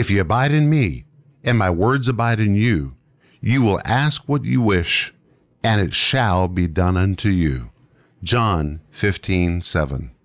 If you abide in me, and my words abide in you, you will ask what you wish, and it shall be done unto you. John 15:7.